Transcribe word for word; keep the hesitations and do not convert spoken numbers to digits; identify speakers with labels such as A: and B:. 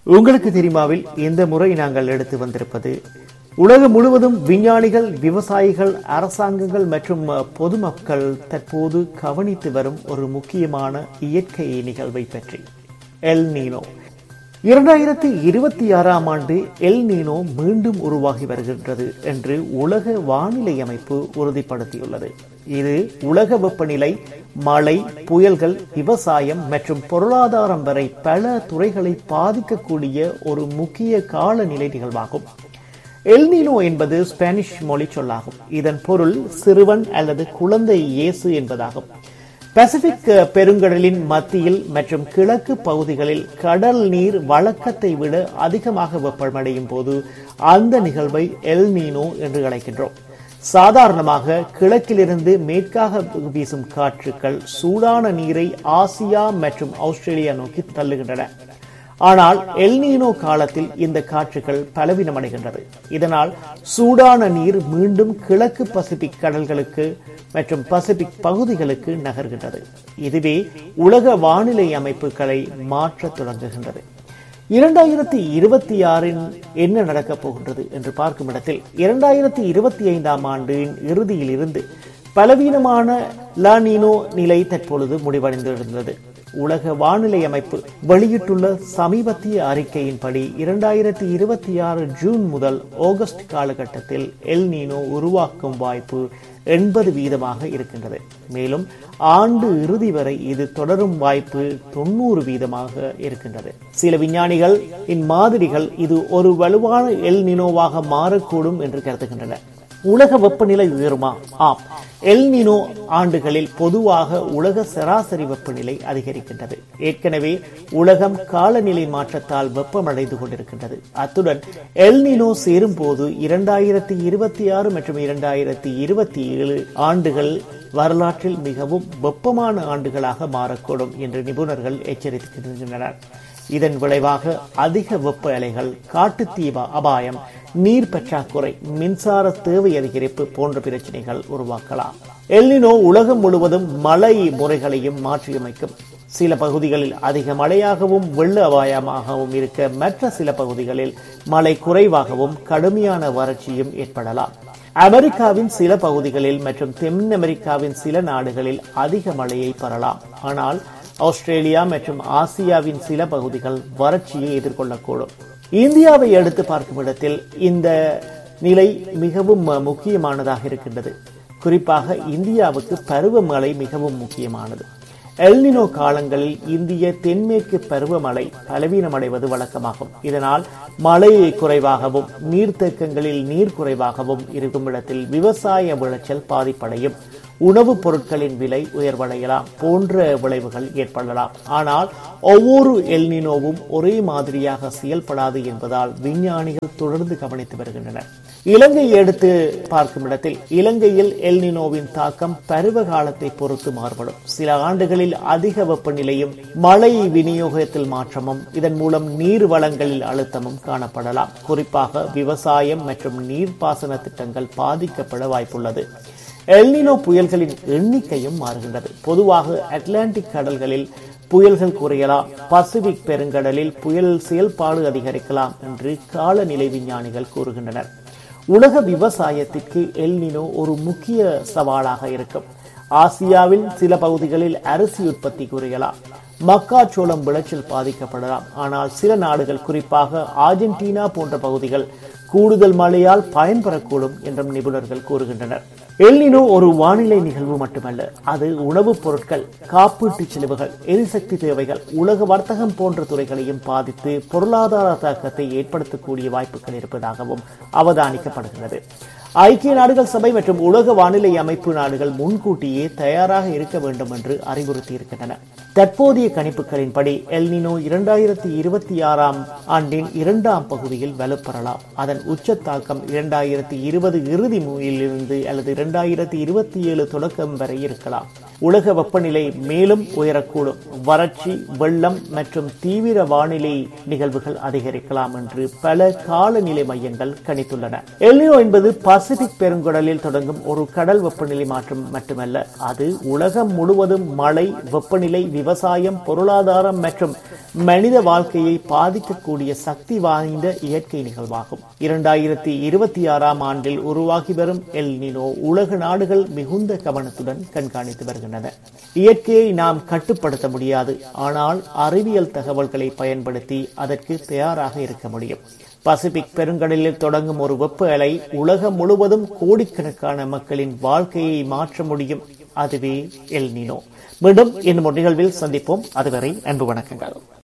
A: உங்களுக்கு தெரியுமாவில் இந்த முறை நாங்கள் எடுத்து வந்திருப்பது உலகம் முழுவதும் விஞ்ஞானிகள், விவசாயிகள், அரசாங்கங்கள் மற்றும் பொதுமக்கள் தற்போது கவனித்து வரும் ஒரு முக்கியமான இயற்கை நிகழ்வை பற்றி. L Niño. இரண்டாயிரத்தி இருபத்தி ஆறாம் ஆண்டு எல் நீனோ மீண்டும் உருவாகி வருகின்றது என்று உலக வானிலை அமைப்பு உறுதிப்படுத்தியுள்ளது. இது உலக வெப்பநிலை, மழை, புயல்கள், விவசாயம் மற்றும் பொருளாதாரம் வரை பல துறைகளை பாதிக்கக்கூடிய ஒரு முக்கிய காலநிலை நிகழ்வாகும். எல் நீனோ என்பது ஸ்பானிஷ் மொழி சொல்லாகும். இதன் பொருள் சிறுவன் அல்லது குழந்தை இயேசு என்பதாகும். பசிபிக் பெருங்கடலின் மத்தியில் மற்றும் கிழக்கு பகுதிகளில் கடல் நீர் வழக்கத்தை விட அதிகமாக வெப்பமடையும் போது அந்த நிகழ்வை எல் நீனோ என்று அழைக்கின்றோம். சாதாரணமாக கிழக்கிலிருந்து மேற்காக வீசும் காற்றுக்கள் சூடான நீரை ஆசியா மற்றும் ஆஸ்திரேலியா நோக்கி தள்ளுகின்றன. ஆனால் எல் நீனோ காலத்தில் இந்த காற்றுகள் பலவீனமடைகின்றது. இதனால் சூடான நீர் மீண்டும் கிழக்கு பசிபிக் கடல்களுக்கு மற்றும் பசிபிக் பகுதிகளுக்கு நகர்கின்றது. இதுவே உலக வானிலை அமைப்புகளை மாற்ற தொடங்குகின்றது. இரண்டாயிரத்தி இருபத்தி ஆறின் என்ன நடக்கப் போகின்றது என்று பார்க்கும் இடத்தில் இரண்டாயிரத்தி இருபத்தி ஐந்தாம் ஆண்டின் இறுதியில் இருந்து பலவீனமான லா நீனோ நிலை தற்பொழுது முடிவடைந்திருந்தது. உலக வானிலை அமைப்பு வெளியிட்டுள்ள சமீபத்திய அறிக்கையின்படி இரண்டாயிரத்தி இருபத்தி ஆறு ஜூன் முதல் ஆகஸ்ட் காலகட்டத்தில் எல் நீனோ உருவாக்கும் வாய்ப்பு எண்பது வீதமாக இருக்கின்றது. மேலும் ஆண்டு இறுதி வரை இது தொடரும் வாய்ப்பு தொண்ணூறு வீதமாக இருக்கின்றது. சில விஞ்ஞானிகள் இம்மாதிரிகள் இது ஒரு வலுவான எல் நீனோவாக மாறக்கூடும் என்று கருதுகின்றனர். உலக வெப்பநிலை உயருமா? ஆம். எல் நீனோ ஆண்டுகளில் பொதுவாக உலக சராசரி வெப்பநிலை அதிகரிக்கின்றது. ஏற்கனவே உலகம் காலநிலை மாற்றத்தால் வெப்பமடைந்து கொண்டிருக்கின்றது. அத்துடன் எல் நீனோ சேரும் போது இரண்டாயிரத்தி இருபத்தி ஆறு மற்றும் இரண்டாயிரத்தி இருபத்தி ஏழு ஆண்டுகள் வரலாற்றில் மிகவும் வெப்பமான ஆண்டுகளாக மாறக்கூடும் என்று நிபுணர்கள் எச்சரிக்கின்றனர். இதன் விளைவாக அதிக வெப்ப அலைகள், காட்டுத்தீ அபாயம், நீர் பற்றாக்குறை, மின்சார தேவை அதிகரிப்பு போன்ற பிரச்சனைகள் உருவாக்கலாம். எல் நீனோ உலகம் முழுவதும் மழை முறைகளையும் மாற்றியமைக்கும். சில பகுதிகளில் அதிக மழையாகவும் வெள்ள அபாயமாகவும் இருக்க, மற்ற சில பகுதிகளில் மழை குறைவாகவும் கடுமையான வறட்சியும் ஏற்படலாம். அமெரிக்காவின் சில பகுதிகளில் மற்றும் தென் அமெரிக்காவின் சில நாடுகளில் அதிக மழையை பெறலாம். ஆனால் ஆஸ்திரேலியா மற்றும் ஆசியாவின் சில பகுதிகள் வறட்சியை எதிர்கொள்ளக்கூடும். இந்தியாவை எடுத்து பார்க்கும் இடத்தில் இந்த நிலை மிகவும் முக்கியமானதாக இருக்கின்றது. குறிப்பாக இந்தியாவுக்கு பருவமழை மிகவும் முக்கியமானது. எல் நீனோ காலங்களில் இந்திய தென்மேற்கு பருவமழை பலவீனமடைவது வழக்கமாகும். இதனால் மழை குறைவாகவும் நீர்த்தேக்கங்களில் நீர் குறைவாகவும் இருக்கும் இடத்தில் விவசாய விளைச்சல் பாதிப்படையும், உணவுப் பொருட்களின் விலை உயர்வடையலாம் போன்ற விளைவுகள் ஏற்படலாம். ஆனால் ஒவ்வொரு எல் நீனோவும் ஒரே மாதிரியாக செயல்படாது என்பதால் விஞ்ஞானிகள் தொடர்ந்து கவனித்து வருகின்றனர். இலங்கையை எடுத்து பார்க்கும் இடத்தில் இலங்கையில் எல் நீனோவின் தாக்கம் பருவ காலத்தை பொறுத்து மாறுபடும். சில ஆண்டுகளில் அதிக வெப்பநிலையும் மழை விநியோகத்தில் மாற்றமும், இதன் மூலம் நீர் வளங்களில் அழுத்தமும் காணப்படலாம். குறிப்பாக விவசாயம் மற்றும் நீர்ப்பாசன திட்டங்கள் பாதிக்கப்பட வாய்ப்புள்ளது. எல் நீனோ புயல்களின் எண்ணிக்கையும் மாறுகின்றது. பொதுவாக அட்லாண்டிக் கடல்களில் புயல்கள் குறையலாம், பசிபிக் பெருங்கடலில் புயல் செயல்பாடு அதிகரிக்கலாம் என்று காலநிலை விஞ்ஞானிகள் கூறுகின்றனர். உலக விவசாயத்திற்கு எல் நீனோ ஒரு முக்கிய சவாலாக இருக்கும். ஆசியாவில் சில பகுதிகளில் அரிசி உற்பத்தி குறையலாம், மக்காச்சோளம் விளைச்சல் பாதிக்கப்படலாம். ஆனால் சில நாடுகள், குறிப்பாக ஆர்ஜென்டினா போன்ற பகுதிகள் கூடுதல் மழையால் பயன்பெறக்கூடும் என்றும் நிபுணர்கள் கூறுகின்றனர். எல் நீனோ ஒரு வானிலை நிகழ்வு மட்டுமல்ல, அது உணவுப் பொருட்கள், காப்பீட்டு செலவுகள், எரிசக்தி தேவைகள், உலக வர்த்தகம் போன்ற துறைகளையும் பாதித்து பொருளாதார தாக்கத்தை ஏற்படுத்தக்கூடிய வாய்ப்புகள் இருப்பதாகவும் அவதானிக்கப்படுகிறது. ஐக்கிய நாடுகள் சபை மற்றும் உலக வானிலை அமைப்பு நாடுகள் முன்கூட்டியே தயாராக இருக்க வேண்டும் என்று அறிவுறுத்தி இருக்கின்றன. தற்போதைய கணிப்புகளின்படி எல் நீனோ இரண்டாயிரத்தி இருபத்தி ஆறாம் ஆண்டின் இரண்டாம் பகுதியில் வலுப்பெறலாம். அதன் உச்ச தாக்கம் இரண்டாயிரத்தி இருபது இறுதி இருந்து அல்லது இரண்டாயிரத்தி இருபத்தி ஏழு தொடக்கம் வரை இருக்கலாம். உலக வெப்பநிலை மேலும் உயரக்கூடும். வறட்சி, வெள்ளம் மற்றும் தீவிர வானிலை நிகழ்வுகள் அதிகரிக்கலாம் என்று பல காலநிலை மையங்கள் கணித்துள்ளன. எல் நீனோ என்பது பசிபிக் பெருங்கடலில் தொடங்கும் ஒரு கடல் வெப்பநிலை மாற்றம் மட்டுமல்ல, அது உலகம் முழுவதும் மழை, வெப்பநிலை, விவசாயம், பொருளாதாரம் மற்றும் மனித வாழ்க்கையை பாதிக்கக்கூடிய சக்தி வாய்ந்த இயற்கை நிகழ்வாகும். இரண்டாயிரத்தி இருபத்தி ஆறாம் ஆண்டில் உருவாகி வரும் எல் நினோ உலக நாடுகள் மிகுந்த கவனத்துடன் கண்காணித்து வருகின்றன. இயற்கையை நாம் கட்டுப்படுத்த முடியாது, ஆனால் அறிவியல் தகவல்களை பயன்படுத்தி அதற்கு தயாராக இருக்க முடியும். பசிபிக் பெருங்கடலில் தொடங்கும் ஒரு வெப்ப அலை உலகம் முழுவதும் கோடிக்கணக்கான மக்களின் வாழ்க்கையை மாற்ற முடியும். அதுவே எல் நினோ. மீண்டும் இன்னும் ஒரு நிகழ்வில் சந்திப்போம். அதுவரை அன்பு வணக்கங்கள்.